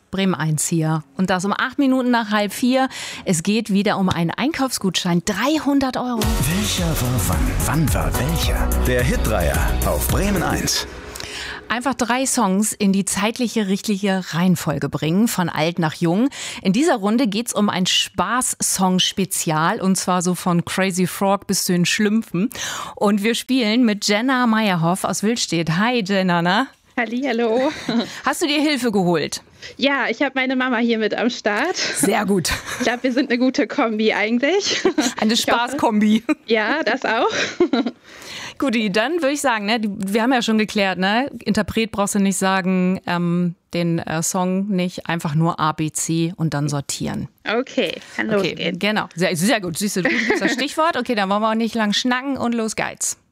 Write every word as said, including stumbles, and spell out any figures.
Bremen eins hier. Und das um acht Minuten nach halb vier. Es geht wieder um einen Einkaufsgutschein. dreihundert Euro. Welcher war wann? Wann war welcher? Der Hitdreier auf Bremen eins. Einfach drei Songs in die zeitliche, richtige Reihenfolge bringen, von alt nach jung. In dieser Runde geht's um ein Spaß-Song-Spezial, und zwar so von Crazy Frog bis zu den Schlümpfen. Und wir spielen mit Jenna Meyerhoff aus Willstedt. Hi Jenna, na? Hallihallo. Hast du dir Hilfe geholt? Ja, ich habe meine Mama hier mit am Start. Sehr gut. Ich glaube, wir sind eine gute Kombi eigentlich. Eine Spaßkombi. Ja, das auch. Guti, dann würde ich sagen, ne, wir haben ja schon geklärt, ne, Interpret brauchst du nicht sagen, ähm, den äh, Song nicht, einfach nur A, B, C und dann sortieren. Okay, kann okay, losgehen. Genau, sehr, sehr gut. Siehst du, du bist das Stichwort. Okay, dann wollen wir auch nicht lang schnacken und los geht's.